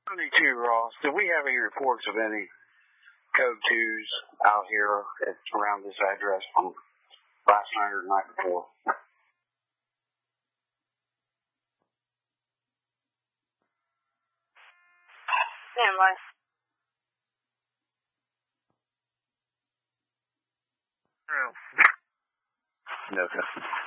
72, Ross. Do we have any reports of any code 2s out here around this address from last night or the night before? Standby. No, sir.